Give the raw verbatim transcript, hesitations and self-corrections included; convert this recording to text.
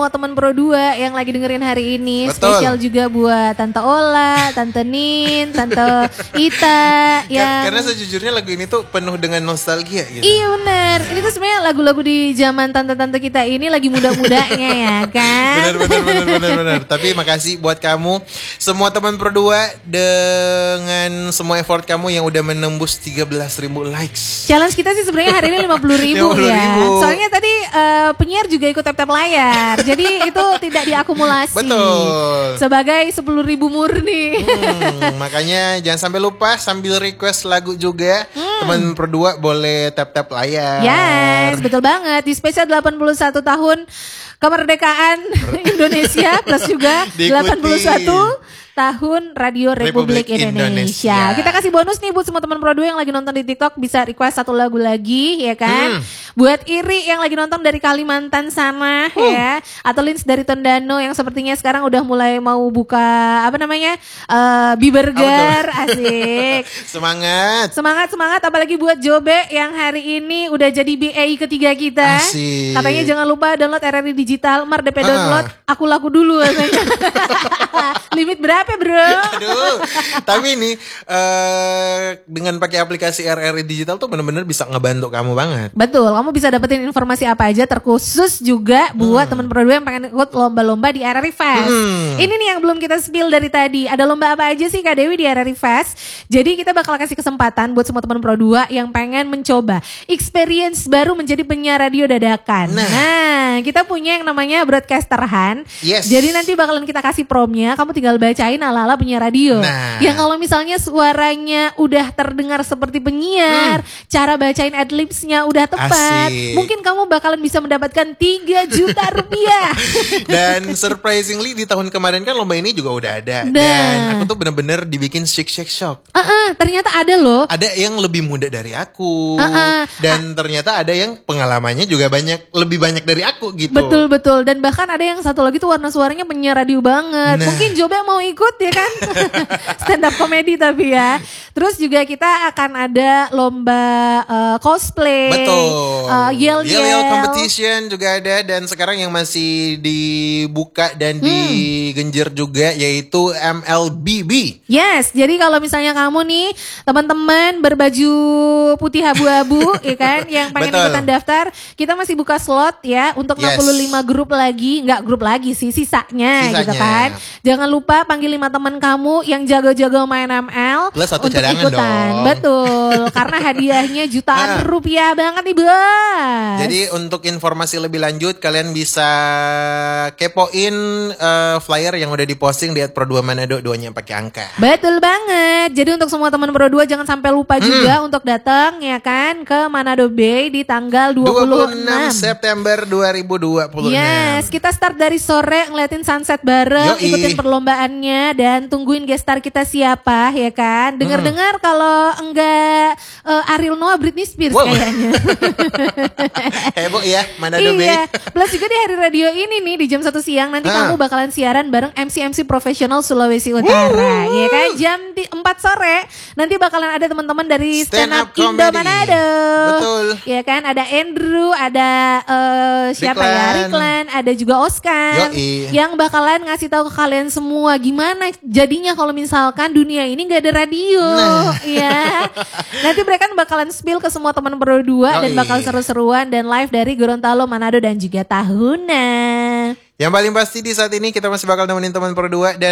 semua teman Pro dua yang lagi dengerin hari ini. Betul. Spesial juga buat Tante Ola, Tante Nin, Tante Ita yang... Karena sejujurnya lagu ini tuh penuh dengan nostalgia gitu. Iya benar. Ini tuh sebenarnya lagu-lagu di zaman tante-tante kita ini lagi muda-mudanya ya kan. Benar benar benar benar benar. Tapi makasih buat kamu semua teman Pro dua dengan semua effort kamu yang udah menembus tiga belas ribu likes. Challenge kita sih sebenarnya hari ini lima puluh ribu ya. Soalnya tadi uh, penyiar juga ikut tap-tap layar. Jadi itu tidak diakumulasi. Betul. Sebagai sepuluh ribu murni. Hmm, makanya jangan sampai lupa sambil request lagu juga. Hmm. Teman Pro dua boleh tap-tap layar. Yes, betul banget. Di spesial delapan puluh satu tahun kemerdekaan Indonesia plus juga Diikuti. delapan puluh satu tahun Radio Republik, Republik Indonesia. Indonesia. Kita kasih bonus nih buat semua teman Pro dua yang lagi nonton di TikTok, bisa request satu lagu lagi ya kan. Hmm. Buat Iri yang lagi nonton dari Kalimantan sana uh. ya, atau Lins dari Tondano yang sepertinya sekarang udah mulai mau buka apa namanya? Uh, Biburger, asik. Semangat. Semangat semangat apalagi buat Jobe yang hari ini udah jadi B A I ketiga kita. Asik. Katanya jangan lupa download R R I Digital, Mar D P Uh. download, aku laku dulu katanya. Limit berapa bro? Aduh, tapi ini uh, dengan pakai aplikasi R R I Digital tuh benar-benar bisa ngebantu kamu banget. Betul, kamu bisa dapetin informasi apa aja terkhusus juga buat hmm. teman Pro dua yang pengen ikut lomba-lomba di R R I Fest. Hmm. Ini nih yang belum kita spill dari tadi. Ada lomba apa aja sih Kak Dewi di R R I Fest? Jadi kita bakal kasih kesempatan buat semua teman Pro dua yang pengen mencoba experience baru menjadi penyiar radio dadakan. Nah, nah kita punya yang namanya broadcaster Han. Yes. Jadi nanti bakalan kita kasih promnya, kamu tinggal bacain ala-ala penyiar radio. Nah. Yang kalau misalnya suaranya udah terdengar seperti penyiar, hmm. cara bacain adlibsnya udah tepat, asik. Mungkin kamu bakalan bisa mendapatkan tiga juta rupiah. Dan surprisingly di tahun kemarin kan lomba ini juga udah ada. Nah. Dan aku tuh bener-bener dibikin shake shake shock. Uh-uh, ternyata ada loh. Ada yang lebih muda dari aku. Uh-uh. Dan ternyata ada yang pengalamannya juga banyak, lebih banyak dari aku gitu. Betul-betul. Dan bahkan ada yang satu lagi tuh warna suaranya penyiar radio banget. Nah. Mungkin Jobe mau ikut ya kan. Stand up comedy tapi ya. Terus juga kita akan ada lomba uh, cosplay. Betul. Uh, yell yell yell competition juga ada. Dan sekarang yang masih dibuka dan hmm. digenjer juga yaitu M L B B. Yes, jadi kalau misalnya kamu nih teman-teman berbaju putih abu-abu ya kan yang pengen Betul. ikutan daftar, kita masih buka slot ya untuk yes. enam puluh lima grup lagi, enggak grup lagi sih sisanya, sisanya gitu kan. Jangan lupa panggil lima teman kamu yang jago-jago main M L plus satu untuk cadangan ikutan. dong. Betul, karena hadiahnya jutaan nah. rupiah banget nih bos. Jadi untuk informasi lebih lanjut kalian bisa kepoin uh, flyer yang udah diposting di at Pro dua Manado, duanya pakai angka. Betul banget. Jadi untuk semua teman Pro dua jangan sampai lupa hmm. juga untuk datang ya kan ke Manado Bay di tanggal dua puluh enam September dua ribu dua puluh enam. Yes, kita start dari sore ngeliatin sunset bareng, Yoi. ikutin perlombaannya dan tungguin guest star kita siapa ya kan. Dengar-dengar hmm. kalau enggak uh, Ariel Noah, Britney Spears wow. kayaknya. Heboh ya Manado Bay. Iya. Plus juga di hari radio ini nih di jam satu siang nanti ah. kamu bakalan siaran bareng M C M C profesional Sulawesi Utara. Ya kan jam empat sore nanti bakalan ada teman-teman dari Stand, Stand Up Indo Manado. Betul. Ya kan ada Andrew, ada uh, siapa Riklan. ya Riklan, ada juga Oscar Yoi. yang bakalan ngasih tahu ke kalian semua gimana jadinya kalau misalkan dunia ini nggak ada radio. Nah. Ya. Nanti mereka bakalan spill ke semua teman Pro dua dan bakal seru-seruan dan live dari Gorontalo, Manado dan juga Tahuna. Yang paling pasti di saat ini kita masih bakal nemenin teman Pro dua dan